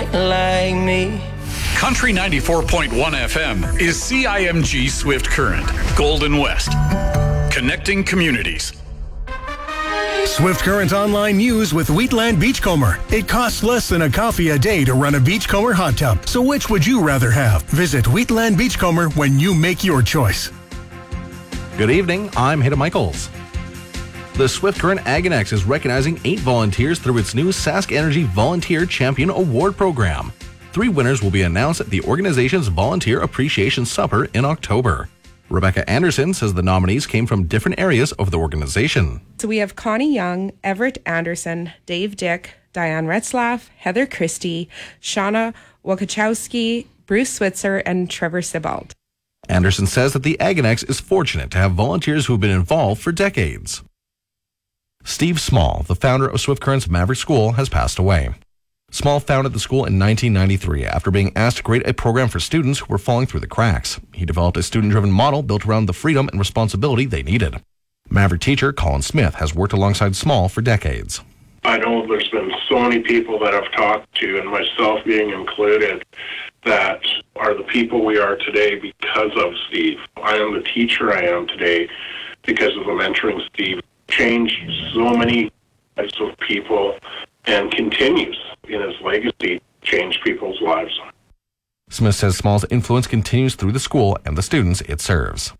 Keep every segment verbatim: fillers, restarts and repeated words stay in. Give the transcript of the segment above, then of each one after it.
ain't like me. Country ninety-four point one F M is C I M G Swift Current, Golden West. Connecting communities. Swift Current online news with Wheatland Beachcomber. It costs less than a coffee a day to run a Beachcomber hot tub. So which would you rather have? Visit Wheatland Beachcomber when you make your choice. Good evening, I'm Hayden Michaels. The Swift Current Aganex is recognizing eight volunteers through its new Sask Energy Volunteer Champion Award program. Three winners will be announced at the organization's Volunteer Appreciation Supper in October. Rebecca Anderson says the nominees came from different areas of the organization. So we have Connie Young, Everett Anderson, Dave Dick, Diane Retzlaff, Heather Christie, Shauna Wakachowski, Bruce Switzer, and Trevor Sebald. Anderson says that the Aganex is fortunate to have volunteers who have been involved for decades. Steve Small, the founder of Swift Current's Maverick School, has passed away. Small founded the school in nineteen ninety-three after being asked to create a program for students who were falling through the cracks. He developed a student-driven model built around the freedom and responsibility they needed. Maverick teacher Colin Smith has worked alongside Small for decades. I know there's been so many people that I've talked to, and myself being included, that are the people we are today because of Steve. I am the teacher I am today because of the mentoring Steve. Changed so many types of people and continues in his legacy to change people's lives. Smith says Small's influence continues through the school and the students it serves.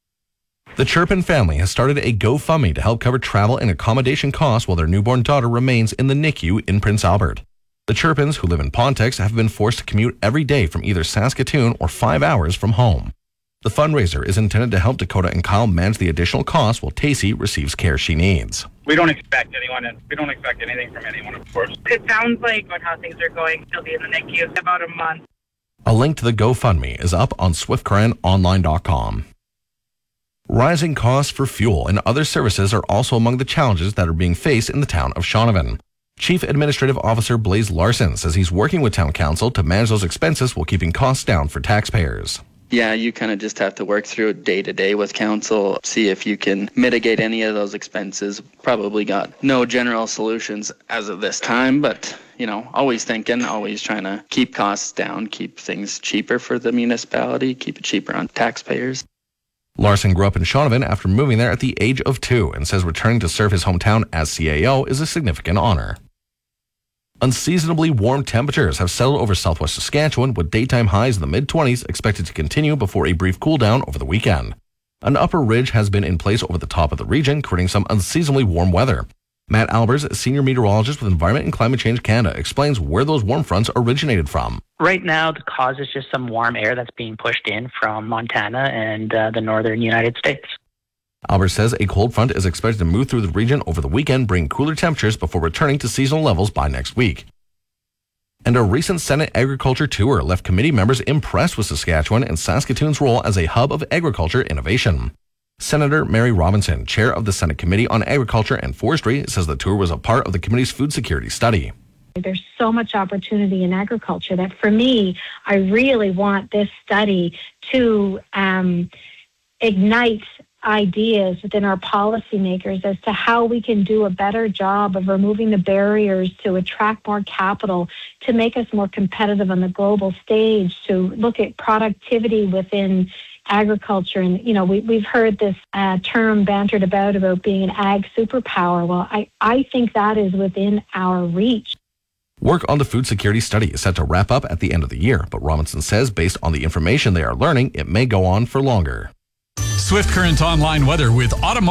The Chirpin family has started a GoFundMe to help cover travel and accommodation costs while their newborn daughter remains in the N I C U in Prince Albert. The Chirpins, who live in Pontex, have been forced to commute every day from either Saskatoon or five hours from home. The fundraiser is intended to help Dakota and Kyle manage the additional costs while Tacey receives care she needs. We don't expect anyone, we don't expect anything from anyone, of course. It sounds like how things are going, she'll be in the N I C U in about a month. A link to the GoFundMe is up on swift current online dot com. Rising costs for fuel and other services are also among the challenges that are being faced in the town of Shaunavon. Chief Administrative Officer Blaise Larson says he's working with Town Council to manage those expenses while keeping costs down for taxpayers. Yeah, you kind of just have to work through it day to day with council, see if you can mitigate any of those expenses. Probably got no general solutions as of this time, but, you know, always thinking, always trying to keep costs down, keep things cheaper for the municipality, keep it cheaper on taxpayers. Larson grew up in Shaunavon after moving there at the age of two and says returning to serve his hometown as C A O is a significant honor. Unseasonably warm temperatures have settled over southwest Saskatchewan with daytime highs in the mid-twenties expected to continue before a brief cool down over the weekend. An upper ridge has been in place over the top of the region, creating some unseasonably warm weather. Matt Albers, senior meteorologist with Environment and Climate Change Canada, explains where those warm fronts originated from. Right now, the cause is just some warm air that's being pushed in from Montana and uh, the northern United States. Albers says a cold front is expected to move through the region over the weekend, bringing cooler temperatures before returning to seasonal levels by next week. And a recent Senate agriculture tour left committee members impressed with Saskatchewan and Saskatoon's role as a hub of agriculture innovation. Senator Mary Robinson, chair of the Senate Committee on Agriculture and Forestry, says the tour was a part of the committee's food security study. There's so much opportunity in agriculture that for me, I really want this study to um, ignite ideas within our policymakers as to how we can do a better job of removing the barriers to attract more capital, to make us more competitive on the global stage, to look at productivity within agriculture. And, you know, we, we've heard this uh, term bantered about, about being an ag superpower. Well, I, I think that is within our reach. Work on the food security study is set to wrap up at the end of the year, but Robinson says based on the information they are learning, it may go on for longer. Swift Current Online weather with automotive